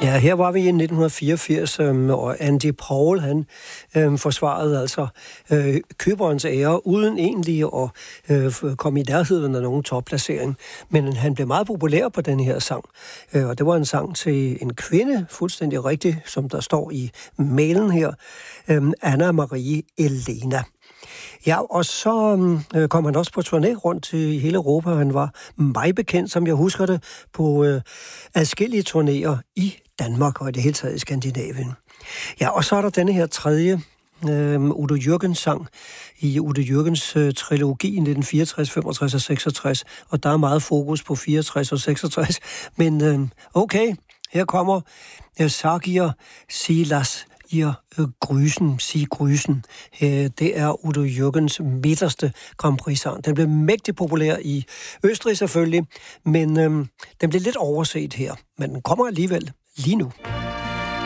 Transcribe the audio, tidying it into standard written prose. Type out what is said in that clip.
Ja, her var vi i 1984, og Andy Powell, han forsvarede altså køberens ære, uden egentlig at komme i nærheden af nogen topplacering. Men han blev meget populær på den her sang, og det var en sang til en kvinde, fuldstændig rigtig, som der står i mailen her, Anna Marie Elena. Ja, og så kom han også på turné rundt i hele Europa. Han var meget bekendt, som jeg husker det, på adskillige turnéer i Danmark og i det hele taget i Skandinavien. Ja, og så er der denne her tredje Udo Jürgens sang i Udo Jürgens trilogi i 1964, 65 og 66, og der er meget fokus på 64 og 66. Men okay, her kommer Sagir Silas Sig Grysen. Det er Udo Jürgens midterste Grand Prix-sang. Den blev mægtig populær i Østrig selvfølgelig, men den blev lidt overset her. Men den kommer alligevel lige nu.